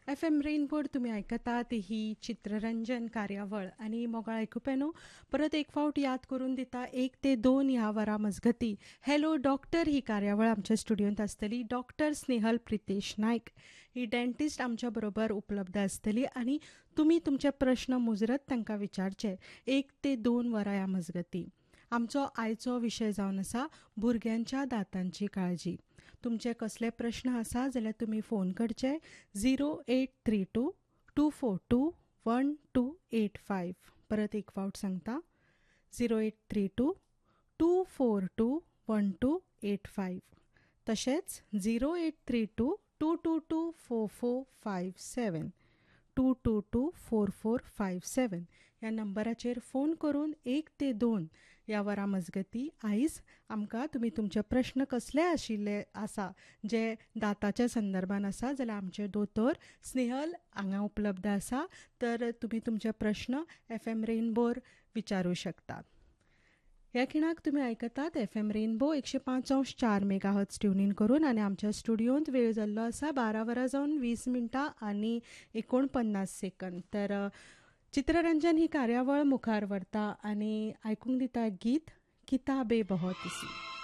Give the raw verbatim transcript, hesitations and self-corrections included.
F M रेनबोर तुम्ही ऐकतात ही चित्ररंजन कार्यावळ आणि मोगाळ आयकुप्यानो परत एक फावट याद करून दिता एक ते दोन ह्या वरां मजगती हॅलो डॉक्टर ही कार्यावळ आमच्या स्टुडियोंत आसतली. डॉक्टर स्नेहल प्रितेश नायक ही डेंटिस्ट आमच्या बरोबर उपलब्ध आसतली आणि तुमी तुमचे प्रश्न मुजरत तांकां विचारचे एक ते दोन वरां ह्या मजगती. आमचो आयचो विशय जावन आसा भुरग्यांच्या दांतांची काळजी. तुमचे कसले प्रश्न आसा जाल्यार तुमी फोन करचे zero eight three to to four to one two eight five. परत एक फावट सांगता zero eight three to to four to one two eight five. तशेंच zero eight three to to to to four four five seven to to to four four five सेवन ह्या नंबराचेर phone करून एक ते दोन ह्या वरां मजगती आयज आमकां तुमी तुमचे प्रश्न कसले आशिल्ले आसा जे दांताच्या संदर्भान आसा जाल्यार आमचे दोतोर स्नेहल हांगा उपलब्ध आसा. तर तुमी तुमचे प्रश्न एफ एम रेनबोर विचारूं शकतात. ह्या खिणाक तुमी आयकतात एफ एम रेनबो एकशे पांच अंश चार मेगा हर्ट्ज ट्युनीन करून आनी आमच्या स्टुडियोंत वेळ जाल्लो आसा बारा वरां जावन वीस मिनटां आनी एकोणपन्नास सेकंद. तर चित्ररंजन ही कार्यावळ मुखार व्हरता आनी आयकूंक दिता गीत किताबे बहुत सी.